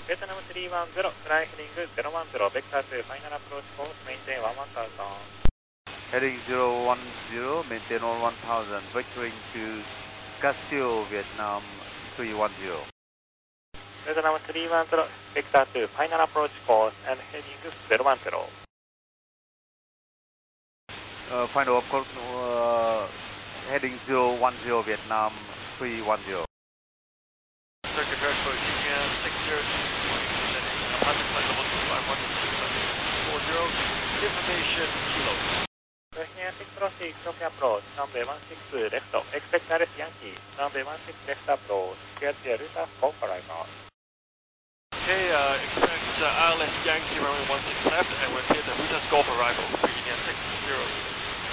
ベトナム310、フライヘディング010、ベクター2、ファイナルアプローチコース、メインテイン11000。 Heading 010, maintain all 1000, vectoring to Castillo, Vietnam 310. ベトナム310、ベクター2、ファイナルアプローチコース、and heading 010。 Final of course, heading 010, Vietnam 310. Circuit Transport Kenya 602, setting Apache flight level 251, 40, information kilo. Kenya 606, copy approach, runway 16 left, expect RS Yankee, runway 16 left approach, clear to Ruta, go for arrival. Okay, expect RLS Yankee runway 16 left, and we're clear the Ruta Golf arrival, Kenya 606.